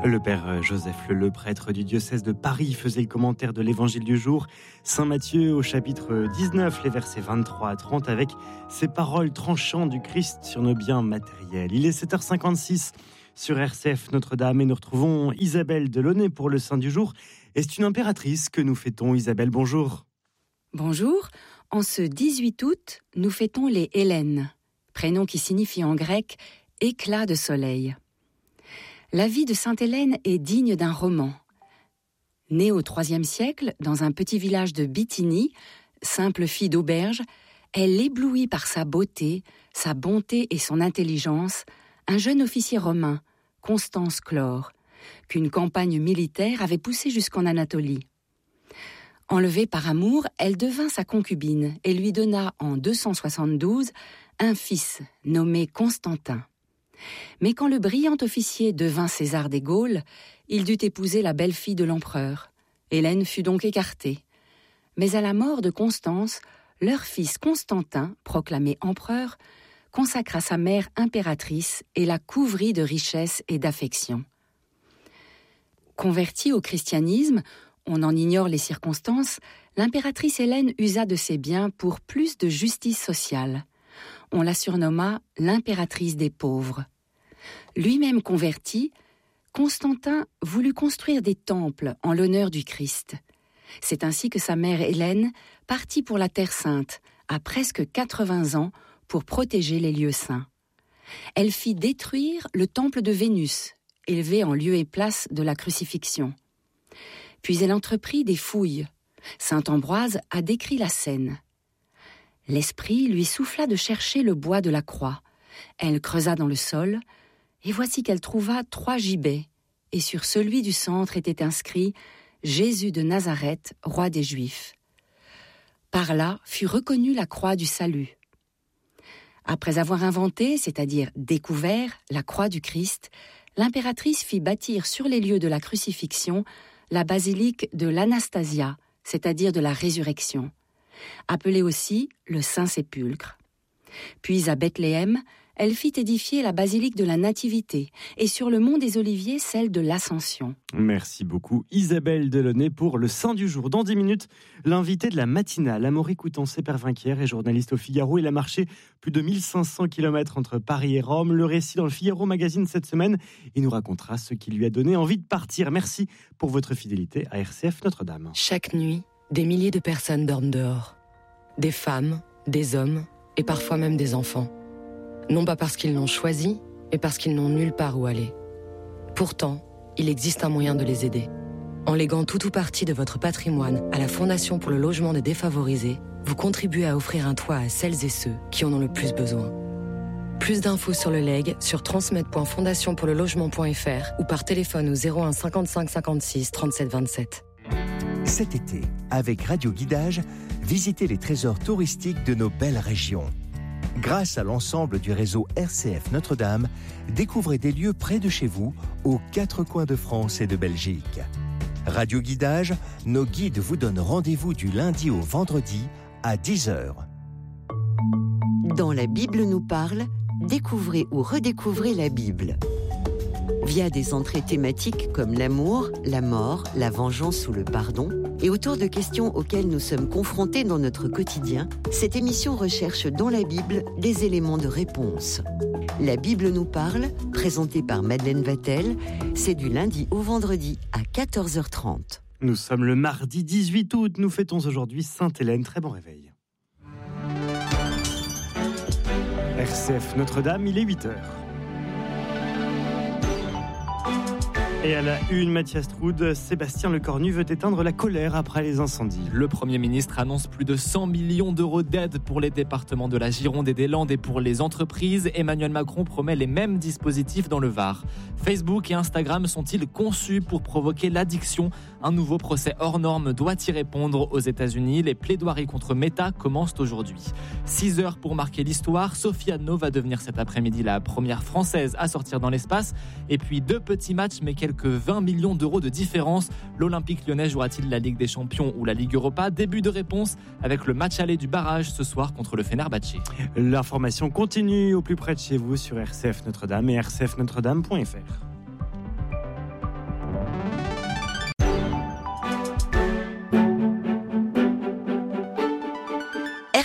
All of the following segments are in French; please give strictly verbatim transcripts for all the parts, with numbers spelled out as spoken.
Le père Joseph Leleu, prêtre du diocèse de Paris, faisait le commentaire de l'évangile du jour. Saint Matthieu au chapitre dix-neuf, les versets vingt-trois à trente, avec ces paroles tranchantes du Christ sur nos biens matériels. Il est sept heures cinquante-six sur R C F Notre-Dame et nous retrouvons Isabelle Delaunay pour le Saint du jour. Et c'est une impératrice que nous fêtons. Isabelle, bonjour. Bonjour. En ce dix-huit août, nous fêtons les Hélènes, prénom qui signifie en grec « éclat de soleil ». La vie de Sainte Hélène est digne d'un roman. Née au troisième siècle, dans un petit village de Bithynie, simple fille d'auberge, elle éblouit par sa beauté, sa bonté et son intelligence un jeune officier romain, Constance Chlore, qu'une campagne militaire avait poussé jusqu'en Anatolie. Enlevée par amour, elle devint sa concubine et lui donna en deux cent soixante-douze un fils nommé Constantin. Mais quand le brillant officier devint César des Gaules, il dut épouser la belle-fille de l'empereur. Hélène fut donc écartée. Mais à la mort de Constance, leur fils Constantin, proclamé empereur, consacra sa mère impératrice et la couvrit de richesses et d'affection. Convertie au christianisme, on en ignore les circonstances, l'impératrice Hélène usa de ses biens pour plus de justice sociale. On la surnomma l'impératrice des pauvres. Lui-même converti, Constantin voulut construire des temples en l'honneur du Christ. C'est ainsi que sa mère Hélène partit pour la Terre Sainte, à presque quatre-vingts ans, pour protéger les lieux saints. Elle fit détruire le temple de Vénus, élevé en lieu et place de la crucifixion. Puis elle entreprit des fouilles. Saint Ambroise a décrit la scène. L'esprit lui souffla de chercher le bois de la croix. Elle creusa dans le sol, et voici qu'elle trouva trois gibets, et sur celui du centre était inscrit « Jésus de Nazareth, roi des Juifs ». Par là fut reconnue la croix du salut. Après avoir inventé, c'est-à-dire découvert, la croix du Christ, l'impératrice fit bâtir sur les lieux de la crucifixion la basilique de l'Anastasia, c'est-à-dire de la résurrection, appelée aussi le Saint-Sépulcre. Puis à Bethléem, elle fit édifier la basilique de la Nativité et sur le mont des Oliviers, celle de l'Ascension. Merci beaucoup Isabelle Delaunay pour le Saint du jour. Dans dix minutes, l'invité de la matinale, Amaury Coutançais-Pervinquière, est journaliste au Figaro. Il a marché plus de mille cinq cents kilomètres entre Paris et Rome. Le récit dans le Figaro Magazine cette semaine. Il nous racontera ce qui lui a donné envie de partir. Merci pour votre fidélité à R C F Notre-Dame. Chaque nuit, des milliers de personnes dorment dehors. Des femmes, des hommes et parfois même des enfants. Non pas parce qu'ils l'ont choisi, mais parce qu'ils n'ont nulle part où aller. Pourtant, il existe un moyen de les aider. En léguant tout ou partie de votre patrimoine à la Fondation pour le logement des défavorisés, vous contribuez à offrir un toit à celles et ceux qui en ont le plus besoin. Plus d'infos sur le legs sur transmettre point fondation pour le logement point f r ou par téléphone au zéro un cinquante-cinq cinquante-six trente-sept vingt-sept. Cet été, avec Radio Guidage, visitez les trésors touristiques de nos belles régions. Grâce à l'ensemble du réseau R C F Notre-Dame, découvrez des lieux près de chez vous, aux quatre coins de France et de Belgique. Radio Guidage, nos guides vous donnent rendez-vous du lundi au vendredi à dix heures. Dans La Bible nous parle, découvrez ou redécouvrez la Bible. Via des entrées thématiques comme l'amour, la mort, la vengeance ou le pardon, et autour de questions auxquelles nous sommes confrontés dans notre quotidien, cette émission recherche dans la Bible des éléments de réponse. La Bible nous parle, présentée par Madeleine Vatel, c'est du lundi au vendredi à quatorze heures trente. Nous sommes le mardi dix-huit août, nous fêtons aujourd'hui Sainte Hélène. Très bon réveil. R C F Notre-Dame, il est huit heures. Et à la une, Mathias Troud, Sébastien Lecornu veut éteindre la colère après les incendies. Le Premier ministre annonce plus de cent millions d'euros d'aide pour les départements de la Gironde et des Landes et pour les entreprises. Emmanuel Macron promet les mêmes dispositifs dans le Var. Facebook et Instagram sont-ils conçus pour provoquer l'addiction ? Un nouveau procès hors norme doit y répondre aux États-Unis. Les plaidoiries contre Meta commencent aujourd'hui. six heures pour marquer l'histoire. Sophie Adno va devenir cet après-midi la première Française à sortir dans l'espace. Et puis deux petits matchs, mais quelques vingt millions d'euros de différence. L'Olympique lyonnais jouera-t-il la Ligue des Champions ou la Ligue Europa ? Début de réponse avec le match aller du barrage ce soir contre le Fenerbahçe. L'information continue au plus près de chez vous sur R C F Notre-Dame et r c f notre dame point f r.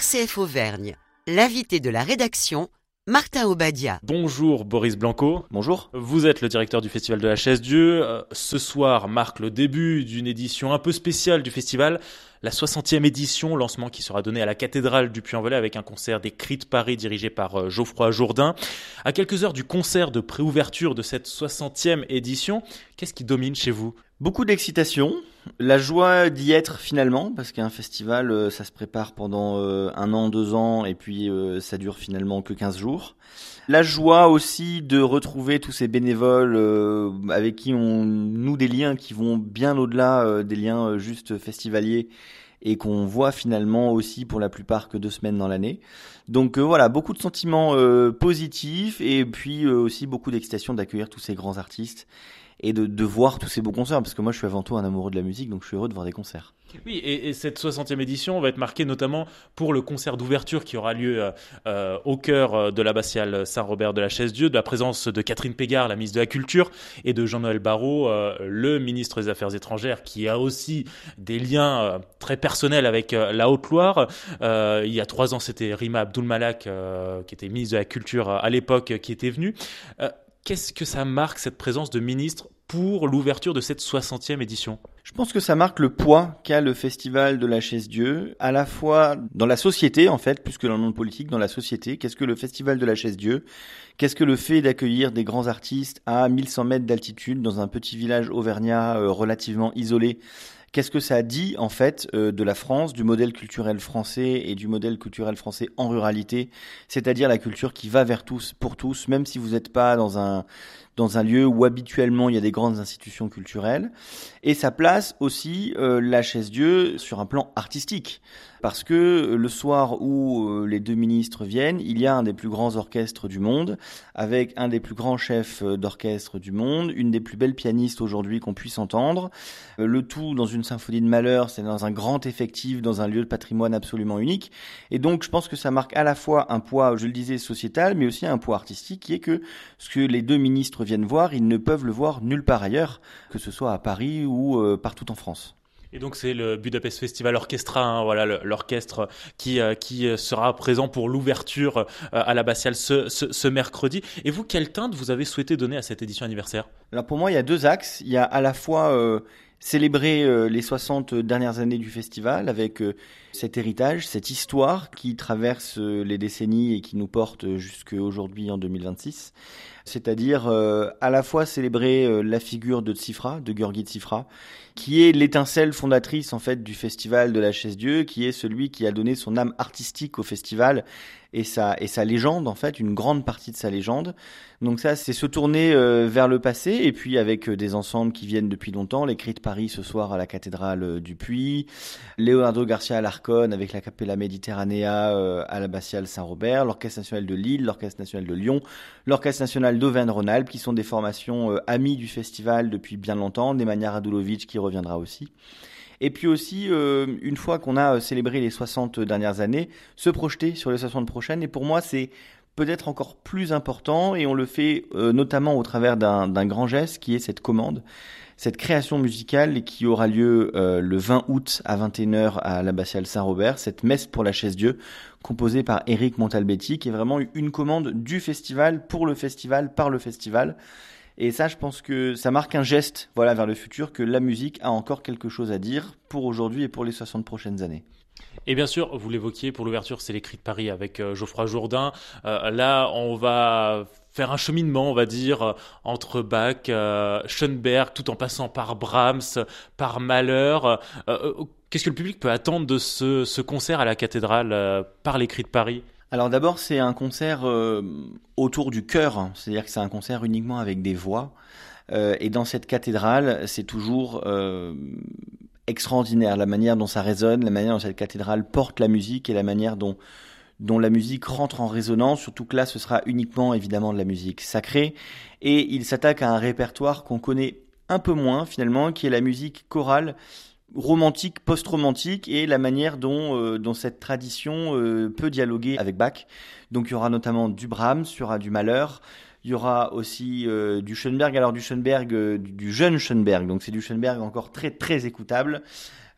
R C F Auvergne, l'invité de la rédaction, Martin Obadia. Bonjour Boris Blanco. Bonjour. Vous êtes le directeur du Festival de la Chaise-Dieu. Euh, ce soir marque le début d'une édition un peu spéciale du festival, la soixantième édition, lancement qui sera donné à la cathédrale du Puy-en-Velay avec un concert des Cris de Paris dirigé par euh, Geoffroy Jourdain. À quelques heures du concert de préouverture de cette soixantième édition, qu'est-ce qui domine chez vous ? Beaucoup d'excitation, la joie d'y être finalement, parce qu'un festival, euh, ça se prépare pendant euh, un an, deux ans, et puis euh, ça dure finalement que quinze jours. La joie aussi de retrouver tous ces bénévoles euh, avec qui on noue des liens qui vont bien au-delà euh, des liens euh, juste festivaliers et qu'on voit finalement aussi pour la plupart que deux semaines dans l'année. Donc euh, voilà, beaucoup de sentiments euh, positifs et puis euh, aussi beaucoup d'excitation d'accueillir tous ces grands artistes et de, de voir tous ces beaux concerts, parce que moi je suis avant tout un amoureux de la musique, donc je suis heureux de voir des concerts. Oui, et, et cette soixantième édition va être marquée notamment pour le concert d'ouverture qui aura lieu euh, euh, au cœur de l'abbatiale Saint-Robert de la Chaise-Dieu, de la présence de Catherine Pégard, la ministre de la Culture, et de Jean-Noël Barrot, euh, le ministre des Affaires étrangères, qui a aussi des liens euh, très personnels avec euh, la Haute-Loire. Euh, il y a trois ans, c'était Rima Abdul-Malak, euh, qui était ministre de la Culture euh, à l'époque, qui était venue. Euh, Qu'est-ce que ça marque, cette présence de ministres, pour l'ouverture de cette soixantième édition ? Je pense que ça marque le poids qu'a le Festival de la Chaise-Dieu, à la fois dans la société, en fait, plus que dans le monde politique, dans la société. Qu'est-ce que le Festival de la Chaise-Dieu ? Qu'est-ce que le fait d'accueillir des grands artistes à mille cent mètres d'altitude, dans un petit village auvergnat euh, relativement isolé ? Qu'est-ce que ça dit, en fait, euh, de la France, du modèle culturel français et du modèle culturel français en ruralité, c'est-à-dire la culture qui va vers tous, pour tous, même si vous n'êtes pas dans un, dans un lieu où habituellement il y a des grandes institutions culturelles. Et ça place aussi euh, la Chaise-Dieu sur un plan artistique. Parce que le soir où euh, les deux ministres viennent, il y a un des plus grands orchestres du monde, avec un des plus grands chefs d'orchestre du monde, une des plus belles pianistes aujourd'hui qu'on puisse entendre. Euh, le tout dans une symphonie de Mahler, c'est dans un grand effectif, dans un lieu de patrimoine absolument unique. Et donc je pense que ça marque à la fois un poids, je le disais, sociétal, mais aussi un poids artistique, qui est que ce que les deux ministres viennent voir, ils ne peuvent le voir nulle part ailleurs, que ce soit à Paris ou euh, partout en France. Et donc c'est le Budapest Festival Orchestra, hein, voilà le, l'orchestre qui euh, qui sera présent pour l'ouverture euh, à l'abbatiale ce, ce, ce mercredi. Et vous, quelle teinte vous avez souhaité donner à cette édition anniversaire ? Alors pour moi, il y a deux axes. Il y a à la fois euh, célébrer euh, les soixante dernières années du festival avec euh, cet héritage, cette histoire qui traverse euh, les décennies et qui nous porte jusqu'à aujourd'hui en deux mille vingt-six. C'est-à-dire euh, à la fois célébrer euh, la figure de Tsifra, de Gueorgui Tsifra, qui est l'étincelle fondatrice en fait du festival de la Chaise-Dieu, qui est celui qui a donné son âme artistique au festival et sa et sa légende en fait, une grande partie de sa légende. Donc ça, c'est se tourner euh, vers le passé et puis avec euh, des ensembles qui viennent depuis longtemps, les Cris de Paris ce soir à la cathédrale euh, du Puy, Leonardo Garcia Alarcón avec la Capella Mediterranea euh, à l'abbatiale Saint-Robert, l'Orchestre national de Lille, l'Orchestre national de Lyon, l'Orchestre national d'Auvergne-Rhône-Alpes, qui sont des formations euh, amies du festival depuis bien longtemps, Nemanja Radulovic qui reviendra aussi. Et puis aussi, euh, une fois qu'on a célébré les soixante dernières années, se projeter sur les soixante prochaines. Et pour moi, c'est peut-être encore plus important, et on le fait euh, notamment au travers d'un, d'un grand geste qui est cette commande, cette création musicale qui aura lieu euh, le vingt août à vingt et une heures à l'abbatiale Saint-Robert, cette messe pour la Chaise-Dieu, composée par Éric Montalbetti, qui est vraiment une commande du festival, pour le festival, par le festival. Et ça, je pense que ça marque un geste, voilà, vers le futur, que la musique a encore quelque chose à dire pour aujourd'hui et pour les soixante prochaines années. Et bien sûr, vous l'évoquiez, pour l'ouverture, c'est les Cris de Paris avec euh, Geoffroy Jourdain. Euh, là, on va faire un cheminement, on va dire, euh, entre Bach, euh, Schoenberg, tout en passant par Brahms, par Mahler. Euh, euh, qu'est-ce que le public peut attendre de ce, ce concert à la cathédrale euh, par les Cris de Paris ? Alors d'abord, c'est un concert euh, autour du chœur, c'est-à-dire que c'est un concert uniquement avec des voix. Euh, et dans cette cathédrale, c'est toujours euh, extraordinaire la manière dont ça résonne, la manière dont cette cathédrale porte la musique et la manière dont, dont la musique rentre en résonance, surtout que là, ce sera uniquement évidemment de la musique sacrée. Et il s'attaque à un répertoire qu'on connaît un peu moins finalement, qui est la musique chorale, romantique, post-romantique, et la manière dont, euh, dont cette tradition euh, peut dialoguer avec Bach. Donc il y aura notamment du Brahms, il y aura du Mahler, il y aura aussi euh, du Schoenberg, alors du Schoenberg, euh, du, du jeune Schoenberg, donc c'est du Schoenberg encore très très écoutable.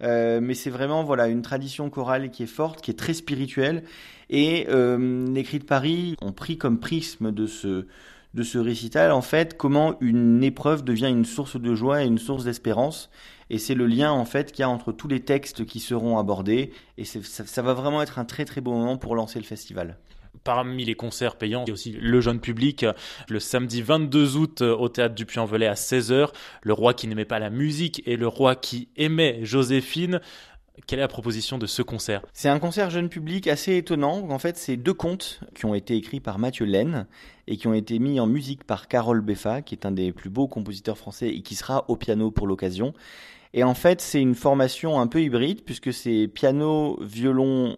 Euh, mais c'est vraiment voilà une tradition chorale qui est forte, qui est très spirituelle. Et euh, les Cris de Paris ont pris comme prisme de ce de ce récital, en fait, comment une épreuve devient une source de joie et une source d'espérance. Et c'est le lien, en fait, qu'il y a entre tous les textes qui seront abordés. Et c'est, ça, ça va vraiment être un très très beau moment pour lancer le festival. Parmi les concerts payants, il y a aussi le jeune public. Le samedi vingt-deux août, au Théâtre du Puy-en-Velay à seize heures, Le Roi qui n'aimait pas la musique et Le Roi qui aimait Joséphine. Quelle est la proposition de ce concert ? C'est un concert jeune public assez étonnant. En fait, c'est deux contes qui ont été écrits par Mathieu Laine et qui ont été mis en musique par Carole Beffa, qui est un des plus beaux compositeurs français et qui sera au piano pour l'occasion. Et en fait, c'est une formation un peu hybride puisque c'est piano, violon,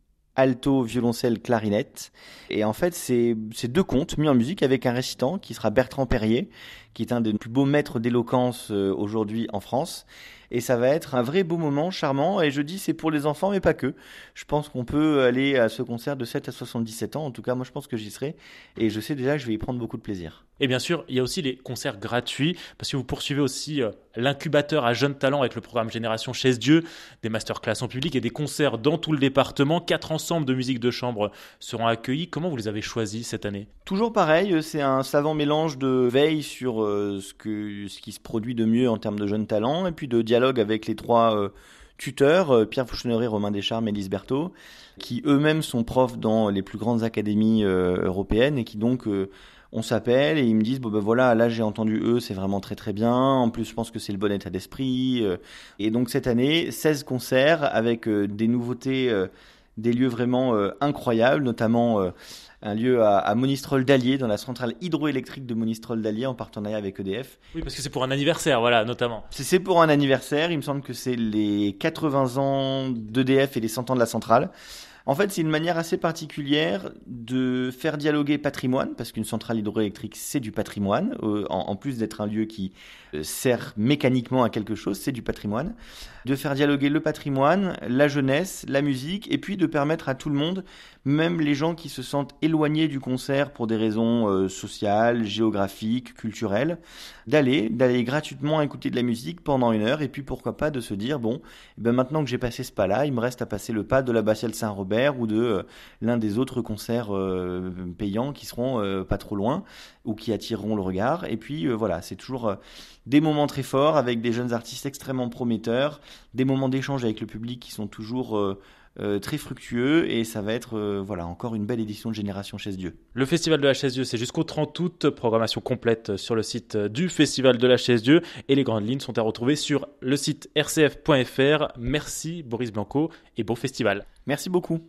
alto, violoncelle, clarinette. Et en fait, c'est, c'est deux contes mis en musique avec un récitant qui sera Bertrand Perrier, qui est un des plus beaux maîtres d'éloquence euh, aujourd'hui en France. Et ça va être un vrai beau moment, charmant. Et je dis, c'est pour les enfants, mais pas que. Je pense qu'on peut aller à ce concert de sept à soixante-dix-sept ans. En tout cas, moi, je pense que j'y serai. Et je sais déjà que je vais y prendre beaucoup de plaisir. Et bien sûr, il y a aussi les concerts gratuits, parce que vous poursuivez aussi euh, l'incubateur à jeunes talents avec le programme Génération Chaise-Dieu, des masterclass en public et des concerts dans tout le département. Quatre ensembles de musique de chambre seront accueillis. Comment vous les avez choisis cette année ? Toujours pareil, c'est un savant mélange de veille sur euh, ce, que, ce qui se produit de mieux en termes de jeunes talents, et puis de dialogue avec les trois euh, tuteurs, euh, Pierre Foucheneret, Romain Descharmes et Lise Berthaud, qui eux-mêmes sont profs dans les plus grandes académies euh, européennes et qui donc... Euh, on s'appelle et ils me disent bon ben voilà, là j'ai entendu eux, c'est vraiment très très bien. En plus je pense que c'est le bon état d'esprit. Et donc cette année, seize concerts avec euh, des nouveautés, euh, des lieux vraiment euh, incroyables, notamment euh, un lieu à, à Monistrol d'Allier, dans la centrale hydroélectrique de Monistrol d'Allier en partenariat avec E D F. Oui, parce que c'est pour un anniversaire, voilà, notamment. C'est, c'est pour un anniversaire, il me semble que c'est les quatre-vingts ans d'E D F et les cent ans de la centrale. En fait, c'est une manière assez particulière de faire dialoguer patrimoine, parce qu'une centrale hydroélectrique, c'est du patrimoine. Euh, en, en plus d'être un lieu qui euh, sert mécaniquement à quelque chose, c'est du patrimoine. De faire dialoguer le patrimoine, la jeunesse, la musique, et puis de permettre à tout le monde, même les gens qui se sentent éloignés du concert pour des raisons euh, sociales, géographiques, culturelles, d'aller, d'aller gratuitement écouter de la musique pendant une heure, et puis pourquoi pas de se dire, bon, eh ben maintenant que j'ai passé ce pas-là, il me reste à passer le pas de l'abbatiale Saint-Robert ou de euh, l'un des autres concerts euh, payants qui seront euh, pas trop loin ou qui attireront le regard. Et puis euh, voilà, c'est toujours euh, des moments très forts avec des jeunes artistes extrêmement prometteurs, des moments d'échange avec le public qui sont toujours euh, euh, très fructueux, et ça va être euh, voilà encore une belle édition de Génération Chaise-Dieu. Le Festival de la Chaise-Dieu, c'est jusqu'au trente août, programmation complète sur le site du Festival de la Chaise-Dieu, et les grandes lignes sont à retrouver sur le site r c f point f r. Merci Boris Blanco et bon festival. Merci beaucoup.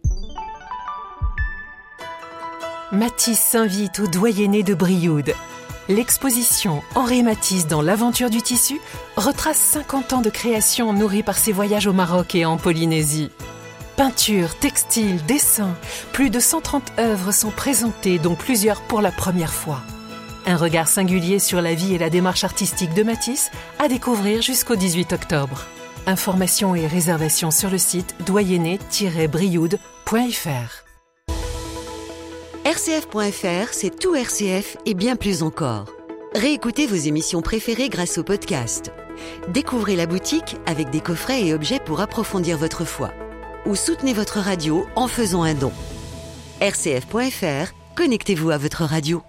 Matisse s'invite au doyenné de Brioude. L'exposition Henri Matisse dans l'aventure du tissu retrace cinquante ans de création nourris par ses voyages au Maroc et en Polynésie. Peinture, textile, dessin, plus de cent trente œuvres sont présentées, dont plusieurs pour la première fois. Un regard singulier sur la vie et la démarche artistique de Matisse à découvrir jusqu'au dix-huit octobre. Informations et réservations sur le site doyenné tiret brioude point f r. R C F point F R, c'est tout R C F et bien plus encore. Réécoutez vos émissions préférées grâce au podcast. Découvrez la boutique avec des coffrets et objets pour approfondir votre foi. Ou soutenez votre radio en faisant un don. R C F point F R, connectez-vous à votre radio.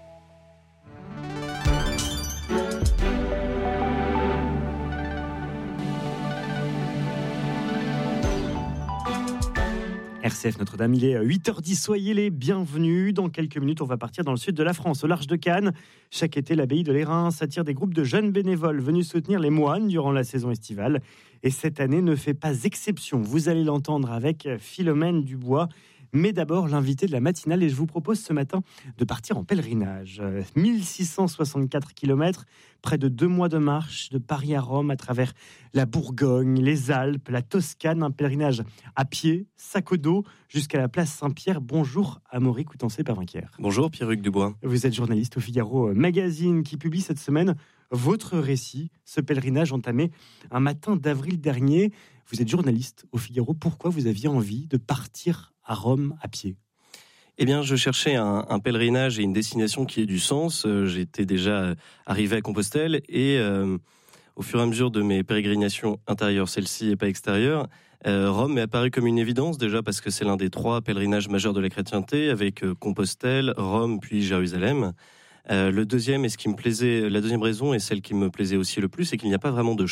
R C F Notre-Dame, il est huit heures dix, soyez les bienvenus. Dans quelques minutes, on va partir dans le sud de la France, au large de Cannes. Chaque été, l'abbaye de l'Érins attire des groupes de jeunes bénévoles venus soutenir les moines durant la saison estivale. Et cette année ne fait pas exception. Vous allez l'entendre avec Philomène Dubois. Mais d'abord, l'invité de la matinale, et je vous propose ce matin de partir en pèlerinage. mille six cent soixante-quatre kilomètres, près de deux mois de marche, de Paris à Rome, à travers la Bourgogne, les Alpes, la Toscane, un pèlerinage à pied, sac au dos, jusqu'à la place Saint-Pierre. Bonjour Amaury Coutancé-Pervinquière. Bonjour Pierre-Hugues Dubois. Vous êtes journaliste au Figaro Magazine qui publie cette semaine votre récit, ce pèlerinage entamé un matin d'avril dernier. Vous êtes journaliste au Figaro. Pourquoi vous aviez envie de partir à Rome à pied ? Eh bien, je cherchais un, un pèlerinage et une destination qui ait du sens. Euh, j'étais déjà arrivé à Compostelle et euh, au fur et à mesure de mes pérégrinations intérieures, celle-ci et pas extérieures, euh, Rome m'est apparu comme une évidence, déjà parce que c'est l'un des trois pèlerinages majeurs de la chrétienté, avec euh, Compostelle, Rome, puis Jérusalem. Euh, le deuxième, et ce qui me plaisait, la deuxième raison, et celle qui me plaisait aussi le plus, c'est qu'il n'y a pas vraiment de